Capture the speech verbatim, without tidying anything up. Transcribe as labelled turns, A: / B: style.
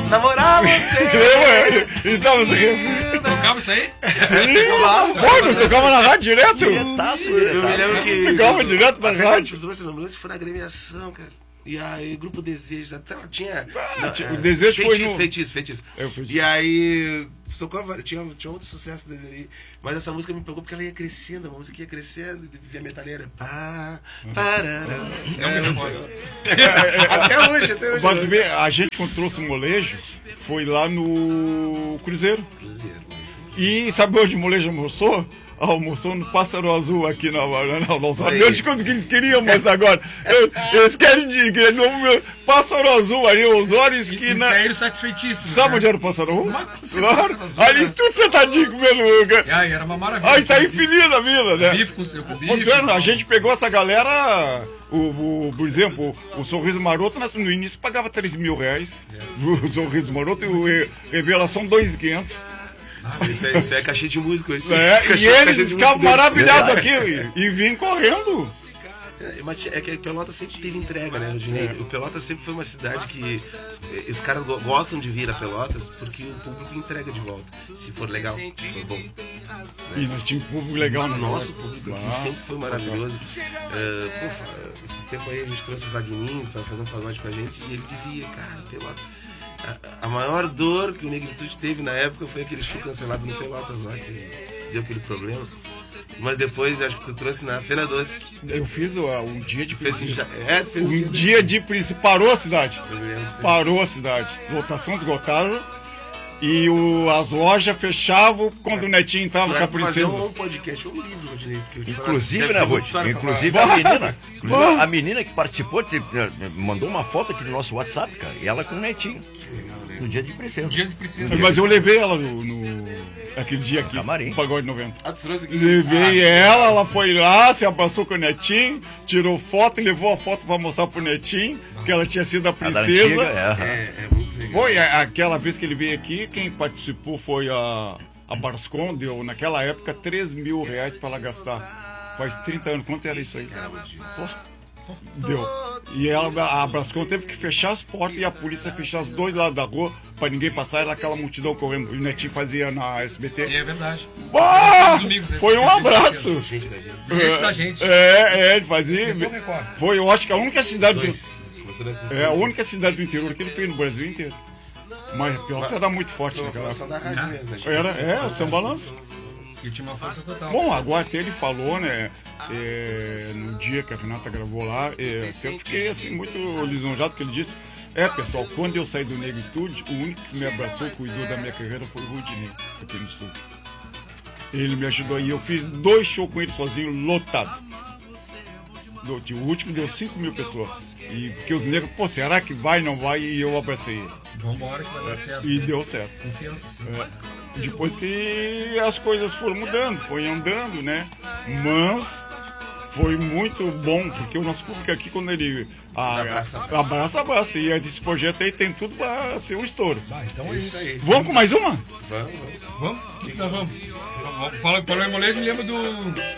A: namorar você.
B: Então você...
C: Tocava isso aí?
B: Sim, claro. Pô, nós tocava na rádio direto.
A: Diretaço, eu me lembro que...
B: Tocava direto na rádio.
A: Eu trouxe, não me lembro se foi na agremiação, cara. E aí, Grupo Desejo, até ela tinha...
B: Ah,
A: não,
B: tinha- o
A: é,
B: Desejo foi
A: feitiço,
B: no-
A: feitiço, feitiço.
B: É, o Feitiço.
A: E aí, tocava, tinha, tinha outro sucesso desse aí. Mas essa música me pegou porque ela ia crescendo, a música ia crescendo, e via metalheira. Pá, parará.
C: Não me recordo.
A: Até hoje, até hoje.
B: Mas tu vê, a gente quando trouxe o molejo foi lá no Cruzeiro.
A: Cruzeiro.
B: E sabe onde o molejo almoçou? Almoçou no Pássaro Azul aqui na não, não sabe onde que eles queriam, mas agora eles querem de no Pássaro Azul ali, Osório,
C: E, e
B: esquina.
C: saíram satisfeitíssimos.
B: Sabe
C: né?
B: onde era o Pássaro Azul?
C: Mas com certeza,
B: Claro.
C: Pássaro Azul,
B: Ali
C: né?
B: tudo sentadinho comendo.
C: E aí, era uma maravilha.
B: Aí saí feliz da vida, né?
C: Bife com seu com
B: Pô,
C: bife.
B: vendo, a gente pegou essa galera, o, o, por exemplo, o, o Sorriso Maroto no início pagava três mil reais. O Sorriso Maroto e o Re- Revelação dois mil e quinhentos.
A: Isso é, isso é cachê de músico hoje.
B: É,
A: Cachê-
B: e eles
A: cachê de
B: ficavam
A: músico.
B: maravilhados aqui e, e vinham correndo.
A: É, mas é que Pelotas sempre teve entrega, né, Rodinei? O Pelotas sempre foi uma cidade que os, os caras go- gostam de vir a Pelotas porque o público entrega de volta. Se for legal, se for bom.
B: E nós tínhamos um público legal, né?
A: Nosso público aqui
B: Ah,
A: sempre foi maravilhoso. É, pô, fa- esses tempos aí a gente trouxe o Vagninho pra fazer um pagode com a gente e ele dizia, cara, Pelotas. A, a maior dor que o Negritude teve na época foi aquele show cancelado no Pelotas lá, que deu aquele problema. Mas depois acho que tu trouxe na Feira Doce.
B: Eu fiz ó, um dia de
A: Fez um,
B: princípio.
A: ja- é, tu fez um
B: Um
A: dia.
B: dia de princípio. Parou a cidade.
A: Eu lembro, sim.
B: Parou a cidade. Lotação esgotada. E o, as lojas fechavam quando o Netinho entrava com a
A: Vai fazer
B: princesa.
A: um podcast, um livro, Rodinei. porque eu te
D: Inclusive,
A: falo,
D: né,
A: deve ter muita
D: Ruth?
A: história pra
D: Inclusive
A: falar.
D: a menina. Inclusive, a menina que participou te- mandou uma foto aqui no nosso WhatsApp, cara. E ela com o netinho. No dia de princesa.
C: Dia de princesa.
B: Mas eu levei ela no, no- aquele dia aqui,
D: Camarim.
B: no Pagode noventa.
A: Ah, tu trouxe aqui.
B: Levei ela, ela foi lá, se abraçou com o Netinho, tirou foto e levou a foto pra mostrar pro Netinho que ela tinha sido a
D: A da
B: princesa.
D: antiga, é, aham.
A: É, é muito legal.
B: Foi a- aquela vez que ele veio aqui, quem participou foi a, a Brascom, deu naquela época três mil reais pra ela gastar. Faz trinta anos, quanto era isso aí? Porra. Deu. E ela, a Brascom teve que fechar as portas e a polícia fechar os dois lados da rua pra ninguém passar, era aquela multidão correndo. O Netinho fazia na S B T.
C: É verdade.
B: Bah!
C: Todos os domingos, né?
B: Foi um abraço.
A: Gente da gente.
C: Gente da gente.
B: É, é, ele fazia.
C: Eu recordo.
B: Foi, eu acho que a única cidade do,
A: Dois. Começou nesse
B: é a única cidade do interior que ele fez no Brasil inteiro. Mas Pelotas era muito forte naquela época.
A: da rádio mesmo, né?
B: Era, é, o seu balanço.
C: Que tinha uma força total.
B: Bom, agora até ele falou, né, é, no dia que a Renata gravou lá, é, até eu fiquei assim muito lisonjado que ele disse, é pessoal, quando eu saí do Negritude, o único que me abraçou, cuidou da minha carreira foi o Rudinei, aqui no sul. Ele me ajudou aí, eu fiz dois shows com ele sozinho, lotado. O último deu cinco mil pessoas. E porque os negros, pô, será que vai, não vai? E eu abracei ele.
C: Vambora que vai dar certo.
B: E deu certo.
C: Confiança, sim.
B: É, depois que as coisas foram mudando, foi andando, né? Mas foi muito bom, porque o nosso público aqui, quando ele a,
A: Abraça,
B: a, abraça, abraça. E esse projeto aí tem tudo pra ser um estouro.
C: Ah, então é isso.
A: aí.
B: Vamos com mais uma?
A: Vamos, vamos.
C: Vamos? Então vamos. Vamos. Fala, falou em molejo, lembra do